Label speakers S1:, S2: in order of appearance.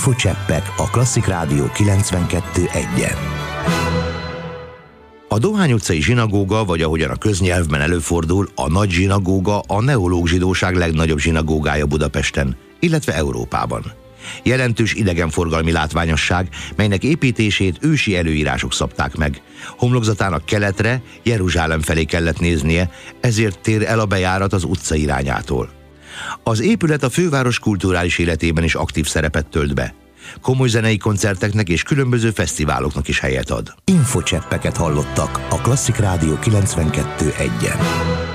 S1: Infocseppek a Klasszik Rádió 92.1-en. A Dohány utcai zsinagóga, vagy ahogyan a köznyelvben előfordul, a nagy zsinagóga a neológ zsidóság legnagyobb zsinagógája Budapesten, illetve Európában. Jelentős idegenforgalmi látványosság, melynek építését ősi előírások szabták meg. Homlokzatának keletre, Jeruzsálem felé kellett néznie, ezért tér el a bejárat az utca irányától. Az épület a főváros kulturális életében is aktív szerepet tölt be. Komoly zenei koncerteknek és különböző fesztiváloknak is helyet ad. Infocseppeket hallottak a Klasszik Rádió 92.1-en.